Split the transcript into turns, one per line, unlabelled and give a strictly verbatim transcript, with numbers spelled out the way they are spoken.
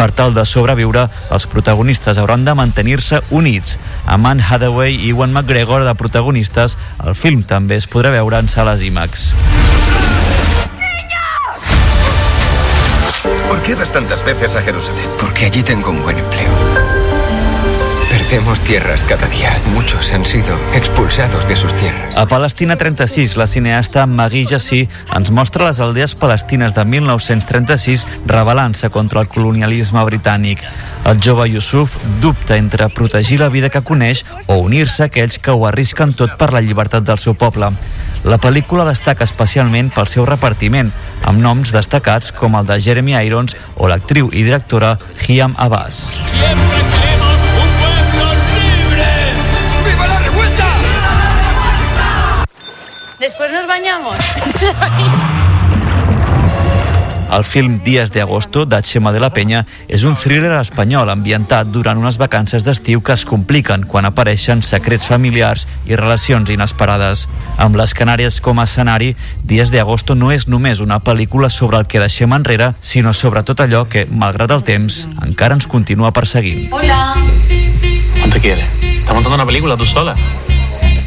Per tal de sobreviure, els protagonistes hauran de mantenir-se units. Amb Anne Hathaway i Ewan McGregor de protagonistes, el film també es podrà veure en sales IMAX.
¿Por qué vas tantas veces a Jerusalén?
Porque allí tengo un buen empleo. Perdemos tierras cada día. Muchos han sido expulsados de sus tierras.
A Palestina trenta-sis, la cineasta Maggie Jassy ens mostra les aldees palestines de mil nou-cents trenta-sis rebel·lant-se contra el colonialisme britànic. El jove Yusuf dubta entre protegir la vida que coneix o unir-se a aquells que ho arrisquen tot per la llibertat del seu poble. La pel·lícula destaca especialment pel seu repartiment, amb noms destacats com el de Jeremy Irons o l'actriu i directora Hiam Abbas.
Después nos bañamos.
El film Días de Agosto, de Chema de la Peña, és un thriller espanyol ambientat durant unes vacances d'estiu que es compliquen quan apareixen secrets familiars i relacions inesperades. Amb les Canàries com a escenari, Días de Agosto no és només una pel·lícula sobre el que deixem enrere, sinó sobre tot allò que, malgrat el temps, encara ens continua perseguint.
Hola.
¿Cuánto quieres? ¿Estás montando una película tú sola?